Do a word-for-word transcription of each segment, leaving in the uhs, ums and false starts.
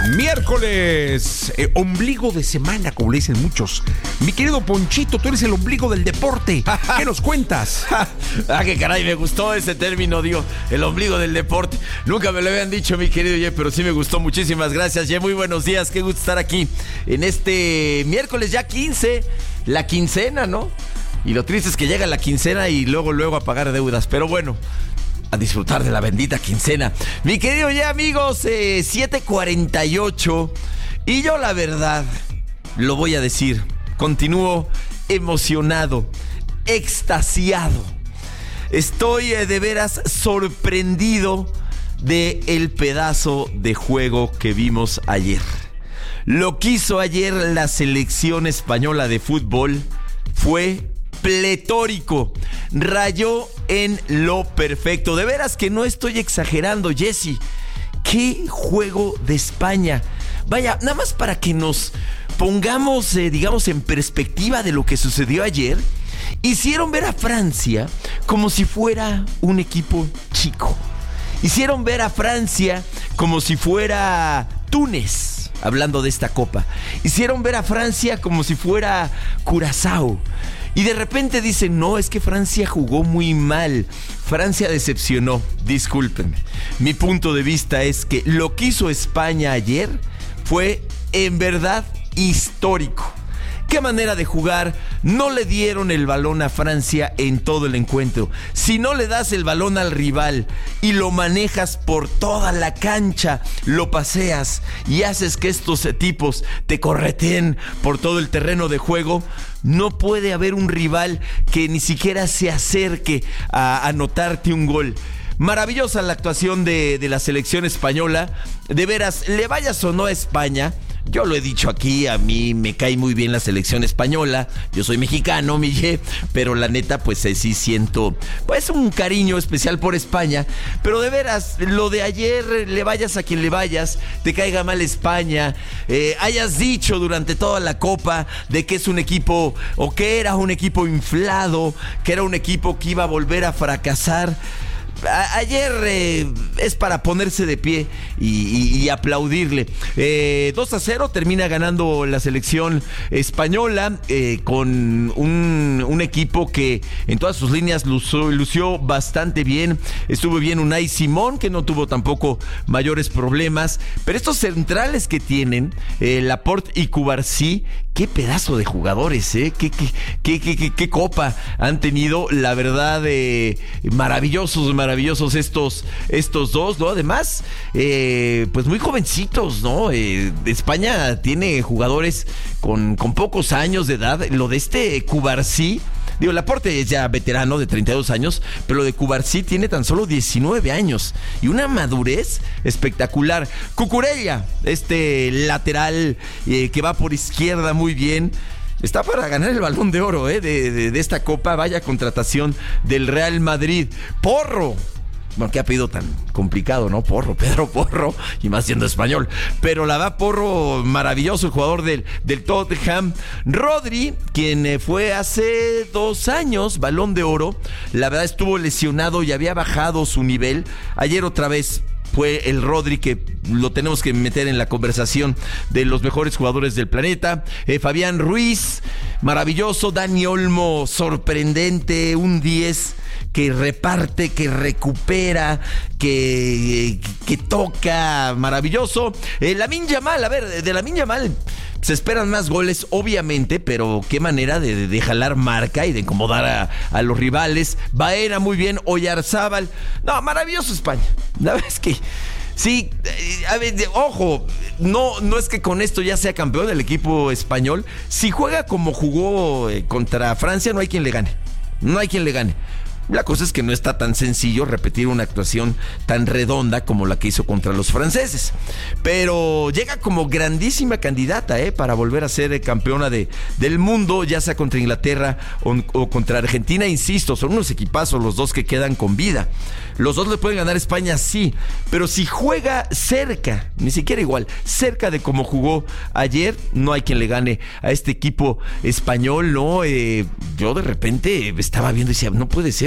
Miércoles, eh, ombligo de semana, como le dicen muchos. Mi querido Ponchito, tú eres el ombligo del deporte. ¿Qué nos cuentas? Ah, que caray, me gustó ese término, digo, el ombligo del deporte. Nunca me lo habían dicho, mi querido Ye, pero sí me gustó. Muchísimas gracias, Ye. Muy buenos días, qué gusto estar aquí en este miércoles ya quince, la quincena, ¿no? Y lo triste es que llega la quincena y luego, luego a pagar deudas. Pero bueno, a disfrutar de la bendita quincena. Mi querido Ye, amigos, eh, siete cuarenta y ocho. Y yo la verdad, lo voy a decir, continúo emocionado, extasiado. Estoy eh, de veras sorprendido de el pedazo de juego que vimos ayer. Lo que hizo ayer la selección española de fútbol fue pletórico, rayó en lo perfecto. De veras que no estoy exagerando, Jesse. ¡Qué juego de España! Vaya, nada más para que nos pongamos, eh, digamos, en perspectiva de lo que sucedió ayer. Hicieron ver a Francia como si fuera un equipo chico. Hicieron ver a Francia como si fuera Túnez, hablando de esta copa. Hicieron ver a Francia como si fuera Curazao. Y de repente dicen, no, es que Francia jugó muy mal. Francia decepcionó, discúlpenme. Mi punto de vista es que lo que hizo España ayer fue, en verdad, histórico. ¿Qué manera de jugar? No le dieron el balón a Francia en todo el encuentro. Si no le das el balón al rival y lo manejas por toda la cancha, lo paseas y haces que estos tipos te correteen por todo el terreno de juego, no puede haber un rival que ni siquiera se acerque a anotarte un gol. Maravillosa la actuación de, de la selección española. De veras, le vayas o no a España, yo lo he dicho aquí, a mí me cae muy bien la selección española. Yo soy mexicano, mi Ye, pero la neta, pues eh, sí siento pues un cariño especial por España. Pero de veras, lo de ayer, le vayas a quien le vayas, te caiga mal España, eh, hayas dicho durante toda la Copa de que es un equipo, o que era un equipo inflado, que era un equipo que iba a volver a fracasar. A- ayer eh, es para ponerse de pie y, y, y aplaudirle. eh, dos a cero termina ganando la selección española, eh, con un, un equipo que en todas sus líneas lució, lució bastante bien. Estuvo bien Unai Simón, que no tuvo tampoco mayores problemas, pero estos centrales que tienen, eh, Laporte y Cubarsí, qué pedazo de jugadores, ¿eh? Qué, qué, qué, qué, qué, qué copa han tenido, la verdad, eh, maravillosos, maravillosos estos, estos dos, ¿no? Además, eh, pues muy jovencitos, ¿no? Eh, España tiene jugadores con, con pocos años de edad. Lo de este Cubarsí, digo, Laporte es ya veterano de treinta y dos años, pero lo de Cubarsí tiene tan solo diecinueve años y una madurez espectacular. Cucurella, este lateral eh, que va por izquierda muy bien, está para ganar el Balón de Oro eh, de, de, de esta Copa. Vaya contratación del Real Madrid. Porro. Bueno, qué apellido tan complicado, ¿no? Porro, Pedro Porro, y más siendo español. Pero la da Porro, maravilloso, el jugador del, del Tottenham. Rodri, quien eh, fue hace dos años Balón de Oro, la verdad estuvo lesionado y había bajado su nivel. Ayer otra vez fue el Rodri, que lo tenemos que meter en la conversación de los mejores jugadores del planeta. Eh, Fabián Ruiz, maravilloso. Dani Olmo, sorprendente, un diez que reparte, que recupera, que, que toca, maravilloso. Eh, Lamine Yamal, a ver, de Lamine Yamal se esperan más goles, obviamente, pero qué manera de, de jalar marca y de incomodar a, a los rivales. Baena, muy bien. Oyarzábal, no, maravilloso España. La verdad es que sí, eh, a ver, de, ojo, no, no es que con esto ya sea campeón el equipo español. Si juega como jugó eh, contra Francia, no hay quien le gane. No hay quien le gane. La cosa es que no está tan sencillo repetir una actuación tan redonda como la que hizo contra los franceses. Pero llega como grandísima candidata ¿eh? para volver a ser campeona de, del mundo, ya sea contra Inglaterra o, o contra Argentina. Insisto, son unos equipazos los dos que quedan con vida. Los dos le pueden ganar a España, sí, pero si juega cerca, ni siquiera igual, cerca de como jugó ayer, no hay quien le gane a este equipo español, ¿no? Eh, yo de repente estaba viendo y decía, no puede ser,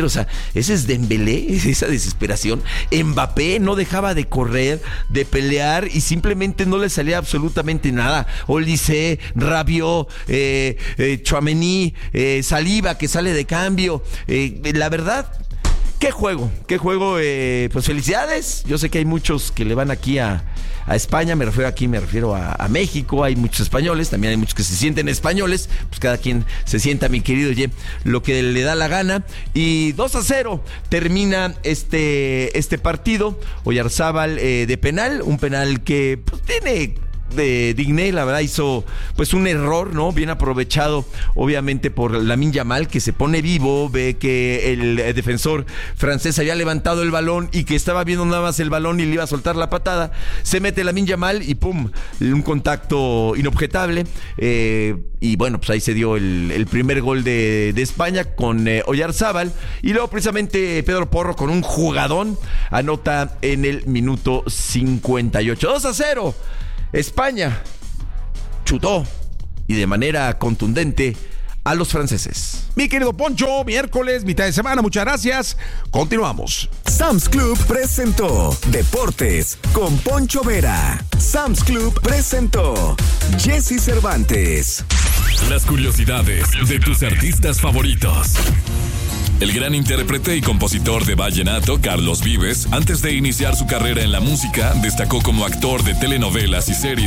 o sea, ese es Dembélé, esa desesperación. Mbappé no dejaba de correr, de pelear y simplemente no le salía absolutamente nada. Olise, Rabiot, eh, eh, Tchouaméni, eh, Saliba que sale de cambio. Eh, la verdad, qué juego, qué juego. Eh, pues felicidades. Yo sé que hay muchos que le van aquí a, a España, me refiero aquí, me refiero a, a México. Hay muchos españoles, también hay muchos que se sienten españoles. Pues cada quien se sienta, mi querido Ye, lo que le da la gana. Y dos a cero termina este, este partido. Oyarzábal eh, de penal, un penal que pues, tiene... de Digné, la verdad hizo pues un error, ¿no? Bien aprovechado obviamente por Lamine Yamal, que se pone vivo, ve que el, el defensor francés había levantado el balón y que estaba viendo nada más el balón y le iba a soltar la patada, se mete Lamine Yamal y pum, un contacto inobjetable, eh, y bueno, pues ahí se dio el, el primer gol de, de España con eh, Oyarzábal, y luego precisamente Pedro Porro con un jugadón anota en el minuto cincuenta y ocho, dos a cero. España chutó y de manera contundente a los franceses. Mi querido Poncho, miércoles, mitad de semana, muchas gracias. Continuamos. Sam's Club presentó Deportes con Poncho Vera. Sam's Club presentó Jesse Cervantes. Las curiosidades de tus artistas favoritos. El gran intérprete y compositor de vallenato, Carlos Vives, antes de iniciar su carrera en la música, destacó como actor de telenovelas y series